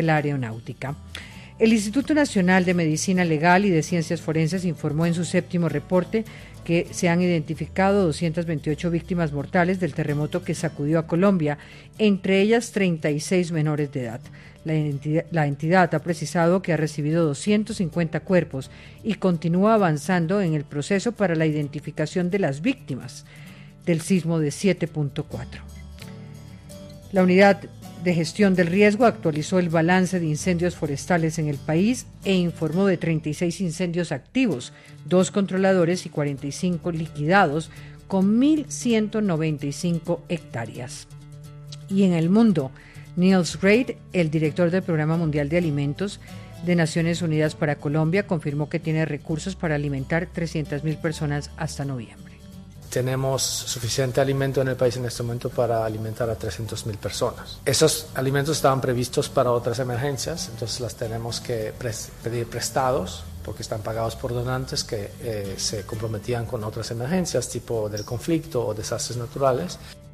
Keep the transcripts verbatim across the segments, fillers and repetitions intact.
la aeronáutica. El Instituto Nacional de Medicina Legal y de Ciencias Forenses informó en su séptimo reporte que se han identificado doscientas veintiocho víctimas mortales del terremoto que sacudió a Colombia, entre ellas treinta y seis menores de edad. La entidad, la entidad ha precisado que ha recibido doscientos cincuenta cuerpos y continúa avanzando en el proceso para la identificación de las víctimas del sismo de siete punto cuatro. La unidad de gestión del riesgo actualizó el balance de incendios forestales en el país e informó de treinta y seis incendios activos, dos controladores y cuarenta y cinco liquidados, con mil ciento noventa y cinco hectáreas. Y en el mundo, Niels Reid, el director del Programa Mundial de Alimentos de Naciones Unidas para Colombia, confirmó que tiene recursos para alimentar trescientas mil personas hasta noviembre. Tenemos suficiente alimento en el país en este momento para alimentar a trescientas mil personas. Esos alimentos estaban previstos para otras emergencias, entonces las tenemos que pres- pedir prestados porque están pagados por donantes que eh, se comprometían con otras emergencias, tipo del conflicto o desastres naturales.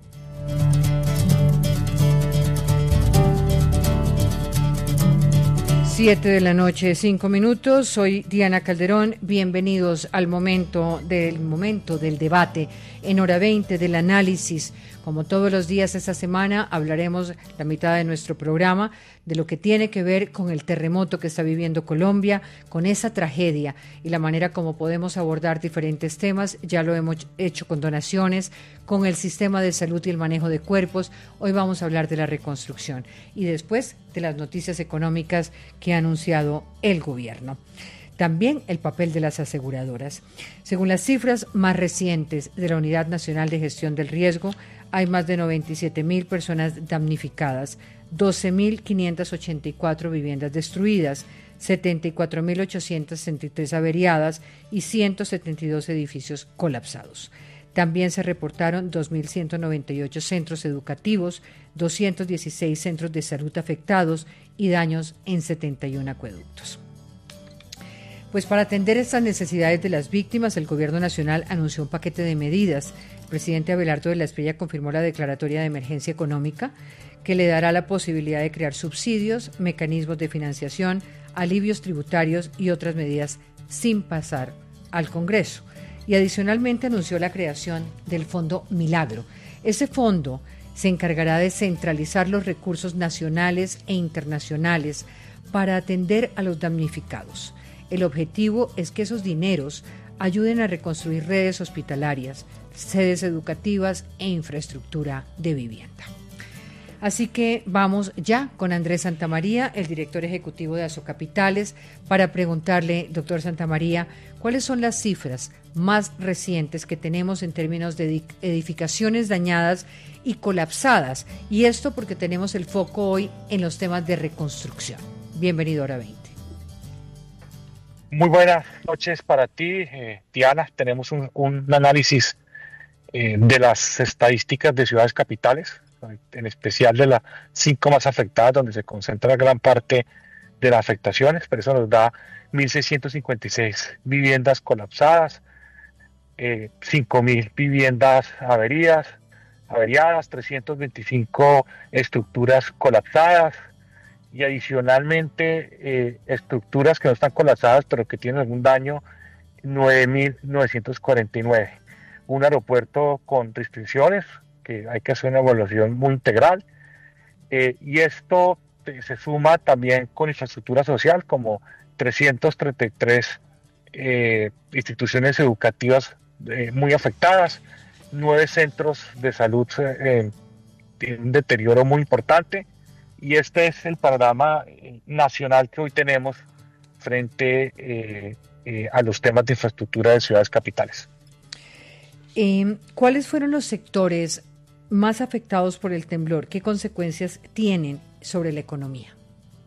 Siete de la noche, cinco minutos. Soy Diana Calderón. Bienvenidos al momento del momento del debate en hora veinte del análisis. Como todos los días esta semana hablaremos la mitad de nuestro programa de lo que tiene que ver con el terremoto que está viviendo Colombia, con esa tragedia y la manera como podemos abordar diferentes temas. Ya lo hemos hecho con donaciones, con el sistema de salud y el manejo de cuerpos. Hoy vamos a hablar de la reconstrucción y después de las noticias económicas que ha anunciado el gobierno. También el papel de las aseguradoras. Según las cifras más recientes de la Unidad Nacional de Gestión del Riesgo, hay más de noventa y siete mil personas damnificadas, doce mil quinientas ochenta y cuatro viviendas destruidas, setenta y cuatro mil ochocientas sesenta y tres averiadas y ciento setenta y dos edificios colapsados. También se reportaron dos mil ciento noventa y ocho centros educativos, doscientos dieciséis centros de salud afectados y daños en setenta y uno acueductos. Pues para atender estas necesidades de las víctimas, el Gobierno Nacional anunció un paquete de medidas. El presidente Abelardo de la Espriella confirmó la declaratoria de emergencia económica que le dará la posibilidad de crear subsidios, mecanismos de financiación, alivios tributarios y otras medidas sin pasar al Congreso. Y adicionalmente anunció la creación del Fondo Milagro. Ese fondo se encargará de centralizar los recursos nacionales e internacionales para atender a los damnificados. El objetivo es que esos dineros ayuden a reconstruir redes hospitalarias, sedes educativas e infraestructura de vivienda. Así que vamos ya con Andrés Santamaría, el director ejecutivo de Asocapitales, para preguntarle, doctor Santamaría, ¿cuáles son las cifras más recientes que tenemos en términos de edificaciones dañadas y colapsadas? Y esto porque tenemos el foco hoy en los temas de reconstrucción. Bienvenido a Hora veinte. Muy buenas noches para ti, eh, Diana. Tenemos un, un análisis eh, de las estadísticas de ciudades capitales, en especial de las cinco más afectadas, donde se concentra gran parte de las afectaciones, pero eso nos da mil seiscientas cincuenta y seis viviendas colapsadas, eh, cinco mil viviendas averidas, averiadas, trescientas veinticinco estructuras colapsadas, y adicionalmente eh, estructuras que no están colapsadas pero que tienen algún daño, nueve mil novecientos cuarenta y nueve. Un aeropuerto con restricciones, que hay que hacer una evaluación muy integral, eh, y esto eh, se suma también con infraestructura social, como trescientas treinta y tres eh, instituciones educativas eh, muy afectadas, nueve centros de salud eh, en un deterioro muy importante. Y este es el panorama nacional que hoy tenemos frente eh, eh, a los temas de infraestructura de ciudades capitales. Eh, ¿Cuáles fueron los sectores más afectados por el temblor? ¿Qué consecuencias tienen sobre la economía?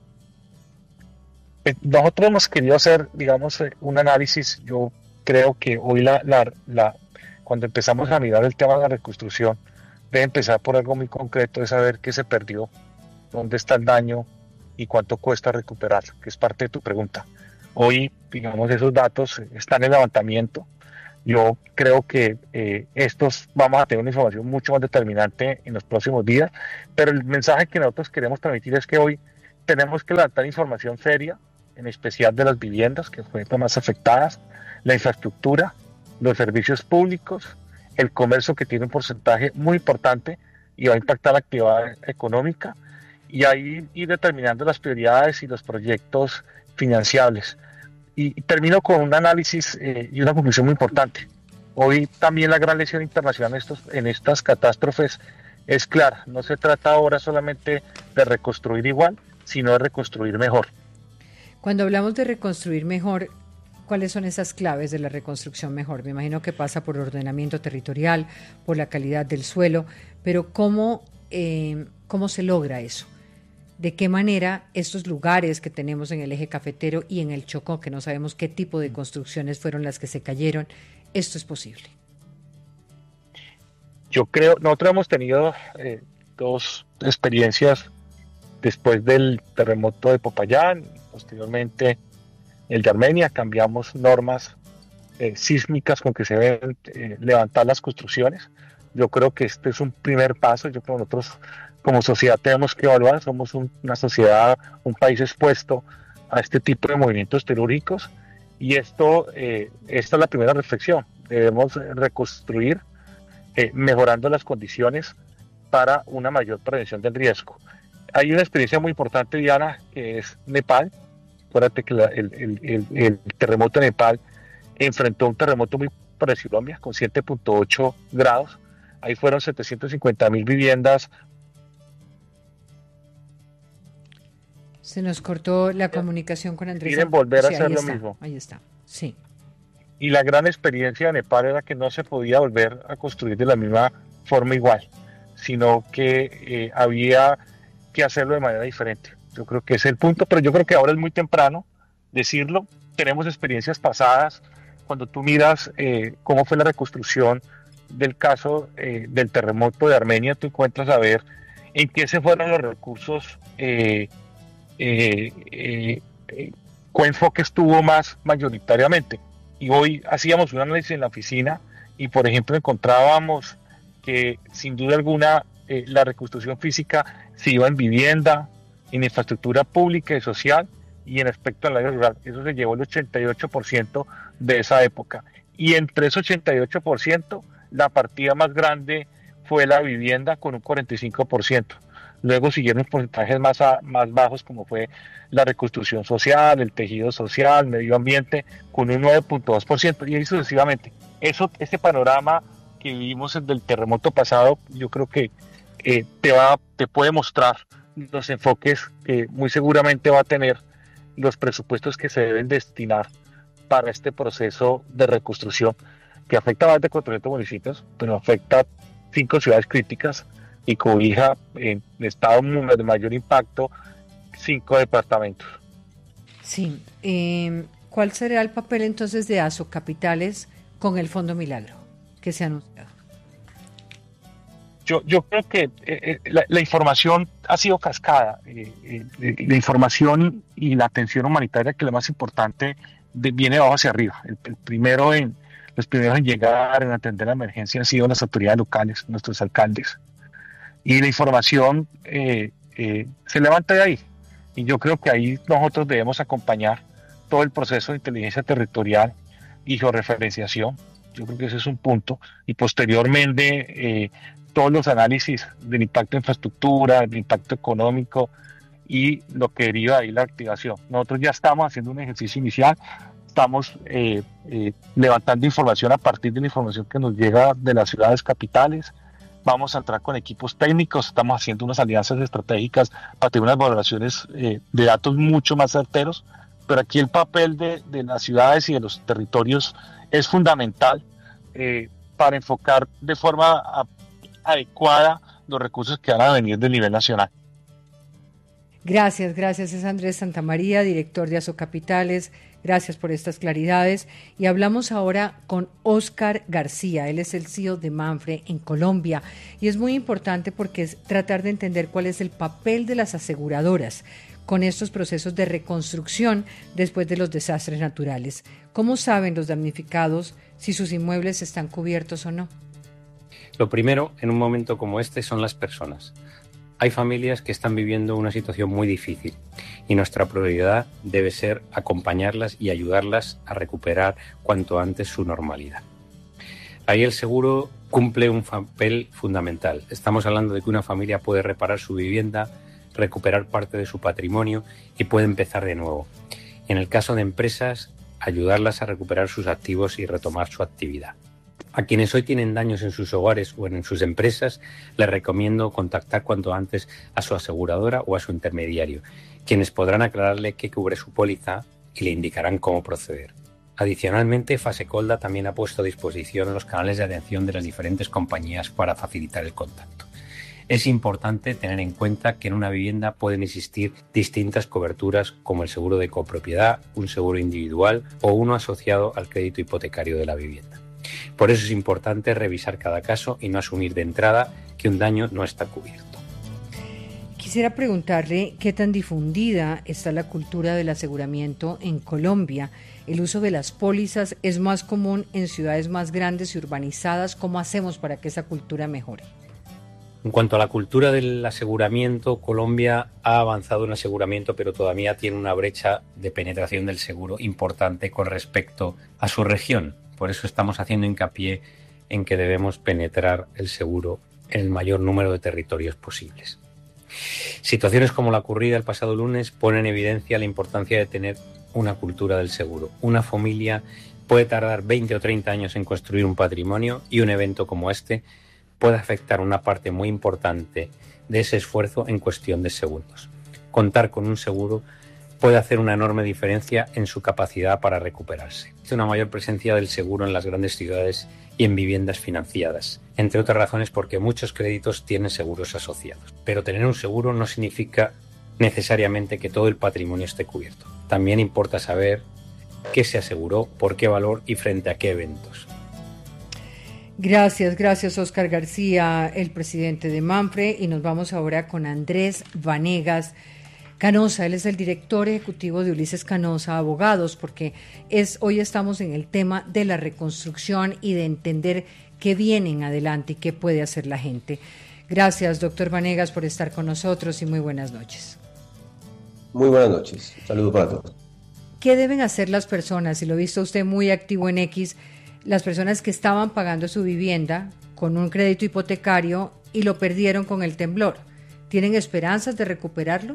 Nosotros hemos querido hacer, digamos, un análisis. Yo creo que hoy la, la, la, cuando empezamos a mirar el tema de la reconstrucción, debe empezar por algo muy concreto, de saber qué se perdió, dónde está el daño y cuánto cuesta recuperarlo, que es parte de tu pregunta. Hoy, digamos, esos datos están en levantamiento. Yo creo que eh, estos vamos a tener una información mucho más determinante en los próximos días, pero el mensaje que nosotros queremos transmitir es que hoy tenemos que levantar información seria, en especial de las viviendas que fueron las más afectadas, la infraestructura, los servicios públicos, el comercio, que tiene un porcentaje muy importante y va a impactar la actividad económica, y ahí ir determinando las prioridades y los proyectos financiables. Y, y termino con un análisis eh, y una conclusión muy importante. Hoy también la gran lección internacional en, estos, en estas catástrofes es clara. No se trata ahora solamente de reconstruir igual, sino de reconstruir mejor. Cuando hablamos de reconstruir mejor, ¿cuáles son esas claves de la reconstrucción mejor? Me imagino que pasa por ordenamiento territorial, por la calidad del suelo, pero ¿cómo, eh, cómo se logra eso? ¿De qué manera estos lugares que tenemos en el eje cafetero y en el Chocó, que no sabemos qué tipo de construcciones fueron las que se cayeron, esto es posible? Yo creo, nosotros hemos tenido eh, dos experiencias después del terremoto de Popayán, posteriormente el de Armenia. Cambiamos normas eh, sísmicas con que se deben eh, levantar las construcciones. Yo creo que este es un primer paso. Yo creo que nosotros como sociedad tenemos que evaluar. Somos un, una sociedad, un país expuesto a este tipo de movimientos telúricos, y esto, eh, esta es la primera reflexión. Debemos reconstruir eh, mejorando las condiciones para una mayor prevención del riesgo. Hay una experiencia muy importante, Diana, que es Nepal. Acuérdate que la, el, el, el, el terremoto de Nepal enfrentó un terremoto muy parecido a Colombia, con siete punto ocho grados. Ahí fueron setecientas cincuenta mil viviendas. Se nos cortó la comunicación con Andrés. Quieren volver sí, a hacer lo está, mismo. Ahí está, sí. Y la gran experiencia de Nepal era que no se podía volver a construir de la misma forma igual, sino que eh, había que hacerlo de manera diferente. Yo creo que ese es el punto, pero yo creo que ahora es muy temprano decirlo. Tenemos experiencias pasadas. Cuando tú miras eh, cómo fue la reconstrucción del caso eh, del terremoto de Armenia, tú encuentras a ver en qué se fueron los recursos, eh, eh, eh, eh, cuál enfoque estuvo más mayoritariamente. Y hoy hacíamos un análisis en la oficina y, por ejemplo, encontrábamos que sin duda alguna eh, la reconstrucción física se iba en vivienda, en infraestructura pública y social, y en aspecto del área rural. Eso se llevó el ochenta y ocho por ciento de esa época. Y entre ese ochenta y ocho por ciento, la partida más grande fue la vivienda, con un cuarenta y cinco por ciento. Luego siguieron porcentajes más, a, más bajos, como fue la reconstrucción social, el tejido social, medio ambiente, con un nueve punto dos por ciento, y ahí sucesivamente. Eso, este panorama que vivimos del terremoto pasado, yo creo que eh, te, va, te puede mostrar los enfoques que muy seguramente va a tener los presupuestos que se deben destinar para este proceso de reconstrucción, que afecta a más de cuatrocientos municipios, pero afecta cinco ciudades críticas y cobija en estado de mayor impacto cinco departamentos. Sí. Eh, ¿Cuál será el papel entonces de Asocapitales con el Fondo Milagro que se ha anunciado? Yo, yo creo que eh, la, la información ha sido cascada. Eh, eh, la información y la atención humanitaria, que es lo más importante, de, viene de abajo hacia arriba. El, el primero en, los primeros en llegar, en atender la emergencia, han sido las autoridades locales, nuestros alcaldes. Y la información eh, eh, se levanta de ahí. Y yo creo que ahí nosotros debemos acompañar todo el proceso de inteligencia territorial y georreferenciación. Yo creo que ese es un punto. Y posteriormente, eh, todos los análisis del impacto de infraestructura, del impacto económico y lo que deriva de ahí la activación. Nosotros ya estamos haciendo un ejercicio inicial. Estamos eh, eh, levantando información a partir de la información que nos llega de las ciudades capitales. Vamos a entrar con equipos técnicos, estamos haciendo unas alianzas estratégicas para tener unas valoraciones eh, de datos mucho más certeros, pero aquí el papel de, de las ciudades y de los territorios es fundamental eh, para enfocar de forma a, adecuada los recursos que van a venir del nivel nacional. Gracias, gracias. Es Andrés Santamaría, director de Asocapitales. Gracias por estas claridades. Y hablamos ahora con Óscar García. Él es el C E O de Manfre en Colombia. Y es muy importante porque es tratar de entender cuál es el papel de las aseguradoras con estos procesos de reconstrucción después de los desastres naturales. ¿Cómo saben los damnificados si sus inmuebles están cubiertos o no? Lo primero, en un momento como este, son las personas. hay familias que están viviendo una situación muy difícil y nuestra prioridad debe ser acompañarlas y ayudarlas a recuperar cuanto antes su normalidad. Ahí el seguro cumple un papel fundamental. Estamos hablando de que una familia puede reparar su vivienda, recuperar parte de su patrimonio y puede empezar de nuevo. En el caso de empresas, ayudarlas a recuperar sus activos y retomar su actividad. A quienes hoy tienen daños en sus hogares o en sus empresas, les recomiendo contactar cuanto antes a su aseguradora o a su intermediario, quienes podrán aclararle qué cubre su póliza y le indicarán cómo proceder. Adicionalmente, Fasecolda también ha puesto a disposición los canales de atención de las diferentes compañías para facilitar el contacto. Es importante tener en cuenta que en una vivienda pueden existir distintas coberturas como el seguro de copropiedad, un seguro individual o uno asociado al crédito hipotecario de la vivienda. Por eso es importante revisar cada caso y no asumir de entrada que un daño no está cubierto. Quisiera preguntarle qué tan difundida está la cultura del aseguramiento en Colombia. El uso de las pólizas es más común en ciudades más grandes y urbanizadas. ¿Cómo hacemos para que esa cultura mejore? En cuanto a la cultura del aseguramiento, Colombia ha avanzado en aseguramiento, pero todavía tiene una brecha de penetración del seguro importante con respecto a su región. Por eso estamos haciendo hincapié en que debemos penetrar el seguro en el mayor número de territorios posibles. Situaciones como la ocurrida el pasado lunes ponen en evidencia la importancia de tener una cultura del seguro. Una familia puede tardar veinte o treinta años en construir un patrimonio y un evento como este puede afectar una parte muy importante de ese esfuerzo en cuestión de segundos. Contar con un seguro puede hacer una enorme diferencia en su capacidad para recuperarse. Existe una mayor presencia del seguro en las grandes ciudades y en viviendas financiadas, entre otras razones porque muchos créditos tienen seguros asociados. Pero tener un seguro no significa necesariamente que todo el patrimonio esté cubierto. También importa saber qué se aseguró, por qué valor y frente a qué eventos. Gracias, gracias Óscar García, el presidente de Manfre, y nos vamos ahora con Andrés Vanegas Canosa. Él es el director ejecutivo de Ulises Canosa Abogados, porque es hoy estamos en el tema de la reconstrucción y de entender qué viene en adelante y qué puede hacer la gente. Gracias, doctor Vanegas, por estar con nosotros y muy buenas noches. Muy buenas noches, saludos para todos. ¿Qué deben hacer las personas? Y lo he visto usted muy activo en X, las personas que estaban pagando su vivienda con un crédito hipotecario y lo perdieron con el temblor. ¿Tienen esperanzas de recuperarlo?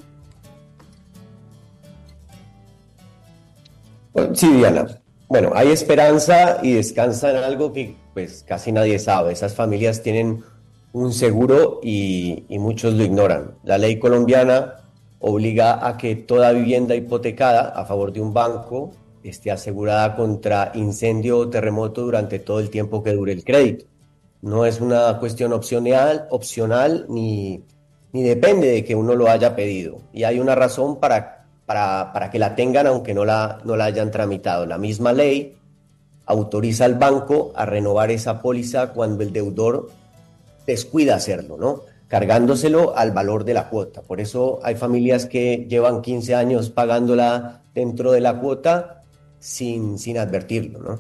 Bueno, sí, Diana. Bueno, hay esperanza y descansa en algo que pues casi nadie sabe. Esas familias tienen un seguro y, y muchos lo ignoran. La ley colombiana obliga a que toda vivienda hipotecada a favor de un banco esté asegurada contra incendio o terremoto durante todo el tiempo que dure el crédito. No es una cuestión opcional, opcional ni, ni depende de que uno lo haya pedido. Y hay una razón para, para, para que la tengan aunque no la, no la hayan tramitado. La misma ley autoriza al banco a renovar esa póliza cuando el deudor descuida hacerlo, ¿no? Cargándoselo al valor de la cuota. Por eso hay familias que llevan quince años pagándola dentro de la cuota sin, sin advertirlo, ¿no?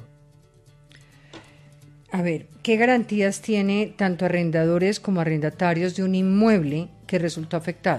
A ver, ¿qué garantías tiene tanto arrendadores como arrendatarios de un inmueble que resultó afectado?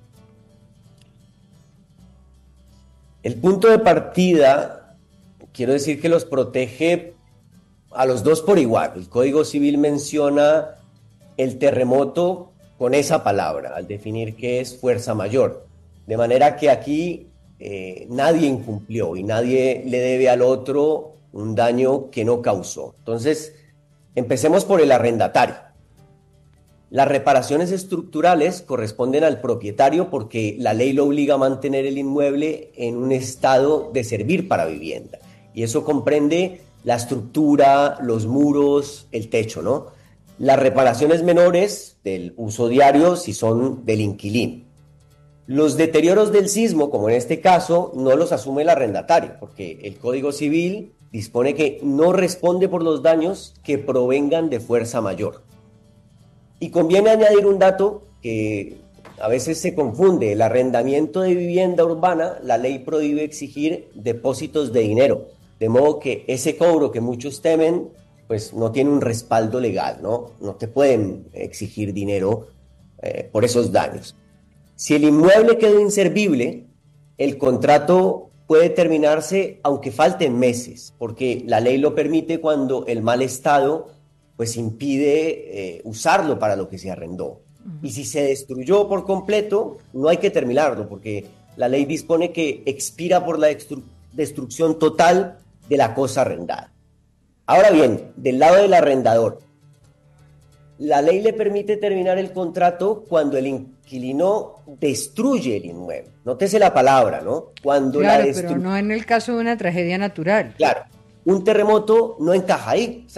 El punto de partida, quiero decir que los protege a los dos por igual. El Código Civil menciona el terremoto con esa palabra, al definir qué es fuerza mayor. De manera que aquí eh, nadie incumplió y nadie le debe al otro un daño que no causó. Entonces, empecemos por el arrendatario. Las reparaciones estructurales corresponden al propietario porque la ley lo obliga a mantener el inmueble en un estado de servir para vivienda. Y eso comprende la estructura, los muros, el techo, ¿no? Las reparaciones menores del uso diario si son del inquilino. Los deterioros del sismo, como en este caso, no los asume el arrendatario, porque el Código Civil dispone que no responde por los daños que provengan de fuerza mayor. Y conviene añadir un dato que a veces se confunde. El arrendamiento de vivienda urbana, la ley prohíbe exigir depósitos de dinero, de modo que ese cobro que muchos temen pues no tiene un respaldo legal, ¿no? No te pueden exigir dinero eh, por esos daños. Si el inmueble quedó inservible, el contrato puede terminarse aunque falten meses, porque la ley lo permite cuando el mal estado pues impide eh, usarlo para lo que se arrendó. Uh-huh. Y si se destruyó por completo, no hay que terminarlo, porque la ley dispone que expira por la destru- destrucción total de la cosa arrendada. Ahora bien, del lado del arrendador, la ley le permite terminar el contrato cuando el inquilino destruye el inmueble. Nótese la palabra, ¿no? Cuando claro, la destru- pero no en el caso de una tragedia natural. Claro, un terremoto no encaja ahí.